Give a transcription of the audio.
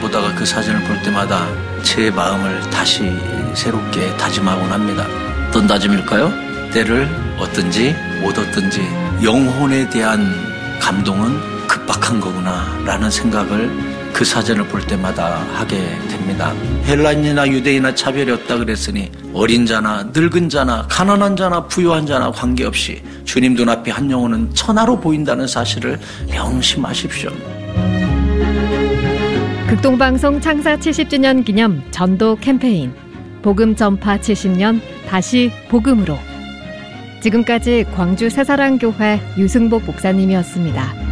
보다가 그 사진을 볼 때마다 제 마음을 다시 새롭게 다짐하곤 합니다. 어떤 다짐일까요? 때를 얻든지 못 얻든지 영혼에 대한 감동은 급박한 거구나 라는 생각을 그 사진을 볼 때마다 하게 됩니다. 헬라인이나 유대인이나 차별이 없다 그랬으니 어린 자나 늙은 자나 가난한 자나 부유한 자나 관계없이 주님 눈앞에 한 영혼은 천하로 보인다는 사실을 명심하십시오. 극동방송 창사 70주년 기념 전도 캠페인 복음 전파 70년 다시 복음으로. 지금까지 광주 새사랑교회 유승복 목사님이었습니다.